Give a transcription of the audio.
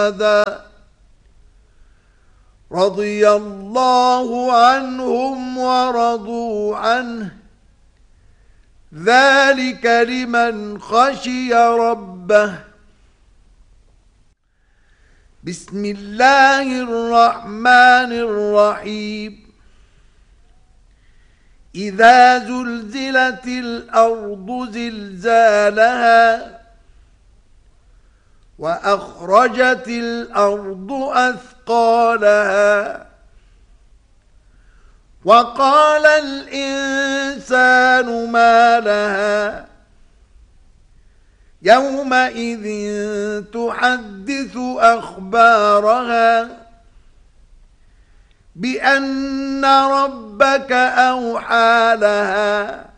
رضي الله عنهم ورضوا عنه ذلك لمن خشي ربه. بسم الله الرحمن الرحيم. إذا زلزلت الأرض زلزالها وأخرجت الأرض أثقالها وقال الإنسان ما لها يومئذ تحدث أخبارها بأن ربك أوحى لها